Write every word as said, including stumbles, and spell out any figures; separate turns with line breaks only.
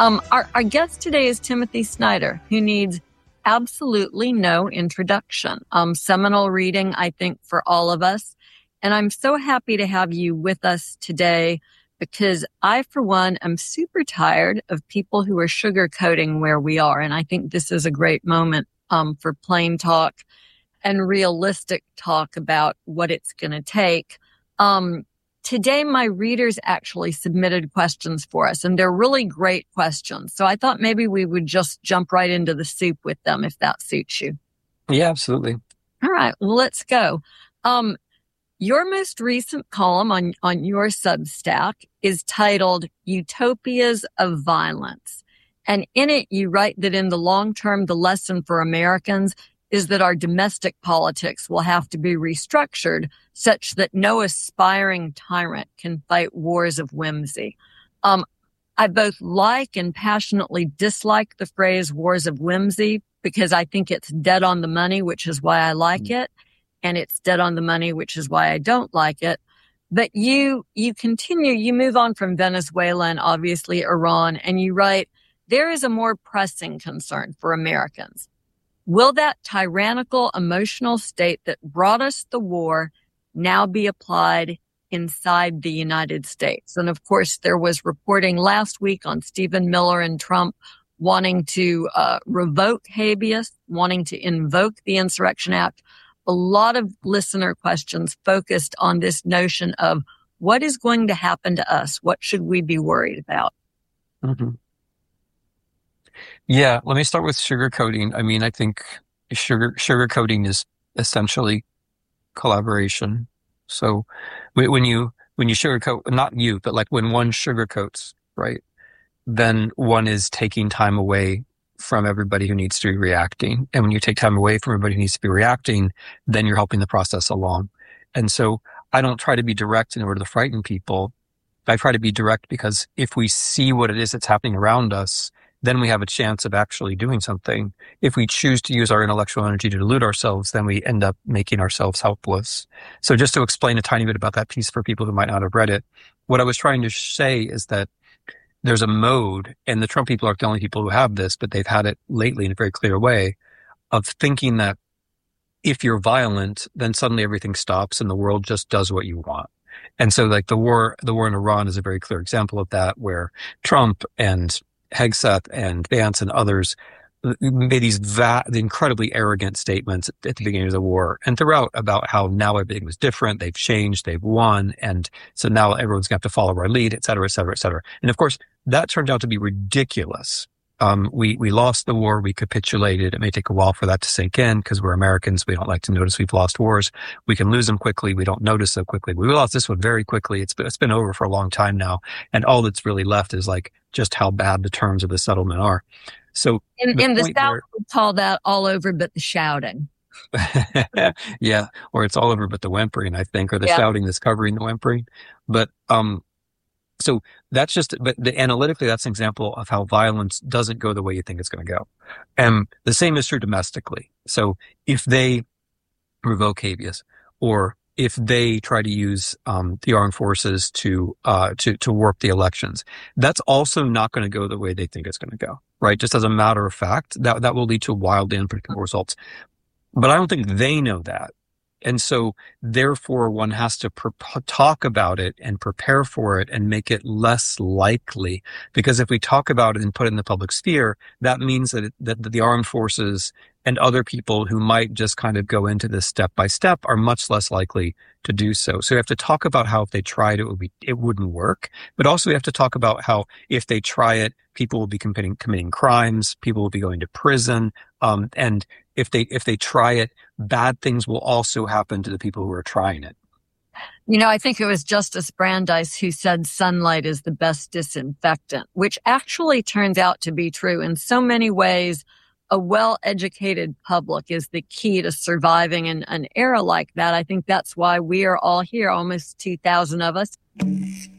Um, our, our guest today is Timothy Snyder, who needs absolutely no introduction. Um, seminal reading, I think, for all of us. And I'm so happy to have you with us today because I, for one, am super tired of people who are sugarcoating where we are. And I think this is a great moment um, for plain talk and realistic talk about what it's going to take. Um, today, my readers actually submitted questions for us, and they're really great questions. So I thought maybe we would just jump right into the soup with them, if that suits you.
Yeah, absolutely.
All right, well, let's go. Um, your most recent column on, on your Substack is titled Utopias of Violence. And in it, you write that in the long term, the lesson for Americans is that our domestic politics will have to be restructured such that no aspiring tyrant can fight wars of whimsy. Um, I both like and passionately dislike the phrase wars of whimsy because I think it's dead on the money, which is why I like mm. it. And it's dead on the money, which is why I don't like it. But you, you continue, you move on from Venezuela and obviously Iran, and you write, there is a more pressing concern for Americans. Will that tyrannical emotional state that brought us the war now be applied inside the United States? And of course, there was reporting last week on Stephen Miller and Trump wanting to uh, revoke habeas, wanting to invoke the Insurrection Act. A lot of listener questions focused on this notion of what is going to happen to us? What should we be worried about?
Mm-hmm. Yeah, let me start with sugarcoating. I mean, I think sugar sugarcoating is essentially collaboration. So when you when you sugarcoat, not you, but like when one sugarcoats, right, then one is taking time away from everybody who needs to be reacting. And when you take time away from everybody who needs to be reacting, then you're helping the process along. And so I don't try to be direct in order to frighten people. I try to be direct because if we see what it is that's happening around us, then we have a chance of actually doing something. If we choose to use our intellectual energy to delude ourselves, then we end up making ourselves helpless. So just to explain a tiny bit about that piece for people who might not have read it, what I was trying to say is that there's a mode, and the Trump people aren't the only people who have this, but they've had it lately in a very clear way, of thinking that if you're violent, then suddenly everything stops and the world just does what you want. And so like the war, the war in Iran is a very clear example of that, where Trump and Hegseth and Vance and others made these va- the incredibly arrogant statements at the beginning of the war and throughout about how now everything was different, they've changed, they've won, and so now everyone's going to have to follow our lead, et cetera, et cetera, et cetera. And of course, that turned out to be ridiculous. Um, we, we lost the war, we capitulated. It may take a while for that to sink in because we're Americans. We don't like to notice we've lost wars. We can lose them quickly. We don't notice so quickly. We lost this one very quickly. It's been, it's been over for a long time now. And all that's really left is like just how bad the terms of the settlement are. So
in the, in the South,
where,
we call that all over but the shouting.
Yeah. Or it's all over but the whimpering, I think, or the yeah. shouting that's covering the whimpering. But, um, So that's just, but the, analytically, that's an example of how violence doesn't go the way you think it's going to go. And the same is true domestically. So if they revoke habeas, or if they try to use um, the armed forces to uh, to to warp the elections, that's also not going to go the way they think it's going to go, right? Just as a matter of fact, that that will lead to wildly unpredictable results. But I don't think they know that. And so, therefore, one has to pre- talk about it and prepare for it and make it less likely. Because if we talk about it and put it in the public sphere, that means that, it, that the armed forces and other people who might just kind of go into this step by step are much less likely to do so. So we have to talk about how if they tried it, it would be, it wouldn't work. But also we have to talk about how if they try it, people will be committing, committing crimes, people will be going to prison, um, and if they if they try it, bad things will also happen to the people who are trying it.
You know, I think it was Justice Brandeis who said sunlight is the best disinfectant, which actually turns out to be true. In so many ways, a well-educated public is the key to surviving in an era like that. I think that's why we are all here, almost two thousand of us.